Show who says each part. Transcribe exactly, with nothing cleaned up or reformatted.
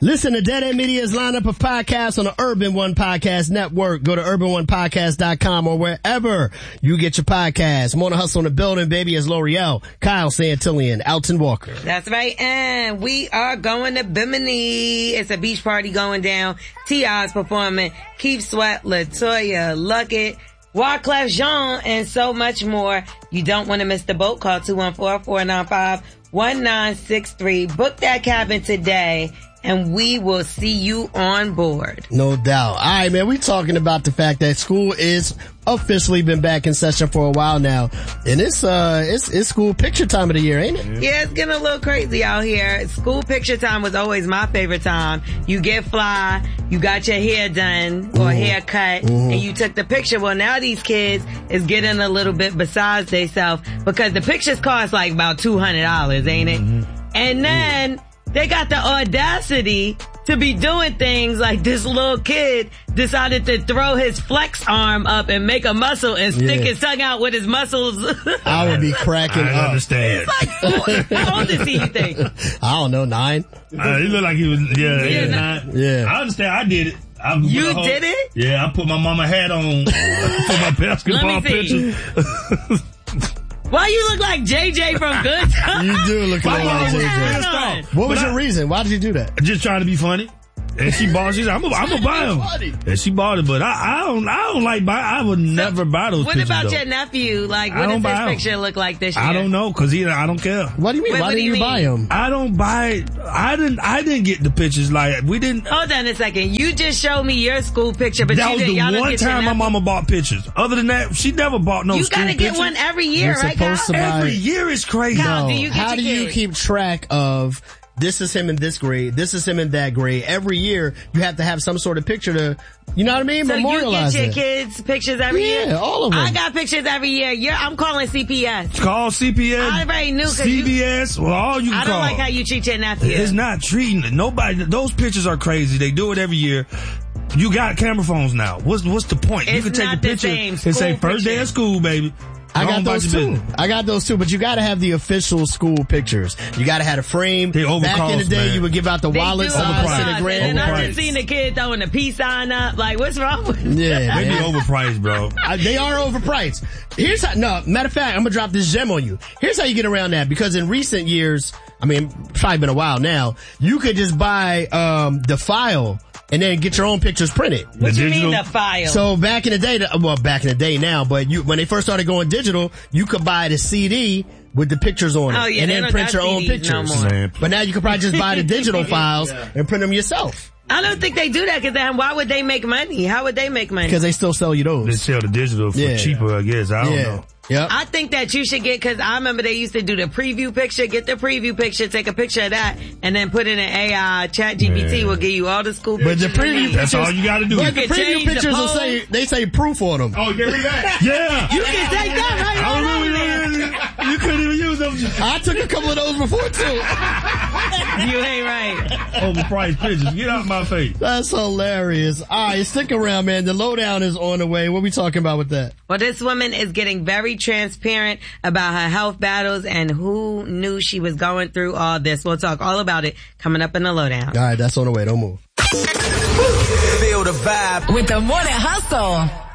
Speaker 1: Listen to Dead End Media's lineup of podcasts on the Urban One Podcast Network. Go to urban one podcast dot com or wherever you get your podcasts. More to Hustle in the building, baby, is L'Oreal, Kyle Santillian, Alton Walker.
Speaker 2: That's right, and we are going to Bimini. It's a beach party going down. T I's performing, Keith Sweat, LaToya Luckett, Wyclef Jean, and so much more. You don't want to miss the boat. Call two one four, four nine five, one nine six three. Book that cabin today, and we will see you on board.
Speaker 1: No doubt. All right, man, we talking about the fact that school is officially been back in session for a while now, and it's uh it's it's school picture time of the year, ain't it?
Speaker 2: Yeah, it's getting a little crazy out here. School picture time was always my favorite time. You get fly, you got your hair done or mm-hmm. hair cut, mm-hmm. and you took the picture. Well, now these kids is getting a little bit besides themselves because the pictures cost like about two hundred dollars, ain't it? Mm-hmm. And then mm-hmm. they got the audacity to be doing things like this little kid decided to throw his flex arm up and make a muscle and stick yeah. his tongue out with his muscles.
Speaker 1: I would be cracking
Speaker 3: I
Speaker 1: up.
Speaker 3: understand.
Speaker 2: Like, how old is he, you think?
Speaker 1: I don't know, nine?
Speaker 3: Uh, he looked like he was, yeah, yeah, nine.
Speaker 1: Yeah.
Speaker 3: I understand. I did it. I
Speaker 2: you whole, did it?
Speaker 3: Yeah, I put my mama hat on for my basketball picture.
Speaker 2: Why you look like J J from Good Times?
Speaker 1: You do look like J J. What was but your I, reason? Why did you do that?
Speaker 3: Just trying to be funny. And she bought. She's like, I'm gonna, I'm gonna buy them. And she bought it, but I, I don't. I don't like buy. I would so, never buy those.
Speaker 2: What
Speaker 3: pictures,
Speaker 2: about
Speaker 3: though.
Speaker 2: your nephew? Like, what does his picture them. look like this year?
Speaker 3: I don't know, cause he. I don't care.
Speaker 1: What do you mean?
Speaker 2: Wait,
Speaker 1: Why
Speaker 2: do
Speaker 1: didn't you,
Speaker 2: you
Speaker 1: buy them?
Speaker 3: I don't buy. I didn't. I didn't get the pictures. Like we didn't.
Speaker 2: Hold on a second. You just showed me your school picture, but
Speaker 3: that
Speaker 2: you
Speaker 3: was
Speaker 2: did,
Speaker 3: the
Speaker 2: y'all
Speaker 3: one time my mama bought pictures. Other than that, she never bought no.
Speaker 2: You
Speaker 3: school
Speaker 2: gotta get
Speaker 3: pictures.
Speaker 2: one every year,
Speaker 1: You're
Speaker 2: right, Kyle?
Speaker 1: to buy...
Speaker 3: Every year is crazy.
Speaker 2: Kyle,
Speaker 1: no.
Speaker 2: do you get
Speaker 1: How do you
Speaker 2: kids?
Speaker 1: keep track of? This is him in this grade. This is him in that grade. Every year, you have to have some sort of picture to, you know what I mean?
Speaker 2: So
Speaker 1: Memorialize
Speaker 2: you get your
Speaker 1: it.
Speaker 2: kids pictures every
Speaker 1: yeah,
Speaker 2: year?
Speaker 1: Yeah, all of them.
Speaker 2: I got pictures every year. You're, I'm calling C P S.
Speaker 3: Call C P S.
Speaker 2: I already knew.
Speaker 3: C B S. You, well, all you can
Speaker 2: I don't
Speaker 3: call.
Speaker 2: like how you treat your nephew.
Speaker 3: It's not treating it. Nobody. Those pictures are crazy. They do it every year. You got camera phones now. What's what's the point?
Speaker 2: It's
Speaker 3: you can take
Speaker 2: not
Speaker 3: a picture
Speaker 2: the same.
Speaker 3: and say first day of school, baby.
Speaker 1: I got those too. I got those too, but you gotta have the official school pictures. You gotta have a frame.
Speaker 3: They overcost,
Speaker 1: Back in the day,
Speaker 3: man.
Speaker 1: you would give out the
Speaker 2: They
Speaker 1: wallet
Speaker 2: do
Speaker 1: size to
Speaker 2: overpriced.
Speaker 1: the grand.
Speaker 2: And I
Speaker 3: Overpriced.
Speaker 2: just seen the kid throwing the peace sign up. Like, what's wrong with
Speaker 1: Yeah,
Speaker 3: They be
Speaker 1: man.
Speaker 3: overpriced, bro.
Speaker 1: Uh, they are overpriced. Here's how, no, matter of fact, I'm gonna drop this gem on you. Here's how you get around that, because in recent years, I mean, probably been a while now, you could just buy, um, the file and then get your own pictures printed.
Speaker 2: What
Speaker 3: The
Speaker 2: you
Speaker 3: digital-
Speaker 2: mean the file?
Speaker 1: So back in the day, well, back in the day now, but you, when they first started going digital, you could buy the C D with the pictures on it.
Speaker 2: Oh, yeah,
Speaker 1: and
Speaker 2: they
Speaker 1: then
Speaker 2: don't
Speaker 1: print
Speaker 2: got
Speaker 1: your own
Speaker 2: C Ds
Speaker 1: pictures.
Speaker 2: no more.
Speaker 3: Man.
Speaker 1: But now you could probably just buy the digital files
Speaker 3: Yeah.
Speaker 1: and print them yourself.
Speaker 2: I don't think they do that, because then why would they make money? How would they make money?
Speaker 1: Because they still sell you
Speaker 3: They
Speaker 1: those.
Speaker 3: sell the digital for
Speaker 1: Yeah.
Speaker 3: cheaper, I guess. I don't
Speaker 1: Yeah.
Speaker 3: know.
Speaker 1: Yep.
Speaker 2: I think that you should get, because I remember they used to do the preview picture, get the preview picture, take a picture of that, and then put in an A I. Chat G P T
Speaker 3: Yeah.
Speaker 2: will give you all the school
Speaker 1: But
Speaker 2: pictures.
Speaker 1: the preview
Speaker 2: you need.
Speaker 3: That's all you gotta do.
Speaker 1: But the
Speaker 2: You can
Speaker 1: preview
Speaker 2: change the
Speaker 1: pictures will
Speaker 2: pose.
Speaker 1: say, they say proof on them.
Speaker 3: Oh, get rid of that. Yeah.
Speaker 2: You can take that right
Speaker 3: I
Speaker 2: on
Speaker 3: remember
Speaker 2: over there.
Speaker 3: that. You couldn't even use them.
Speaker 1: I took a couple of those before too.
Speaker 2: You ain't right.
Speaker 3: Overpriced pictures. Get out my face.
Speaker 1: That's hilarious. All right, stick around, man. The lowdown is on the way. What we talking about with that?
Speaker 2: Well, this woman is getting very transparent about her health battles, and who knew she was going through all this. We'll talk all about it coming up in the lowdown.
Speaker 1: All right, that's on the way. Don't move.
Speaker 4: Feel the vibe
Speaker 5: with the Morning Hustle.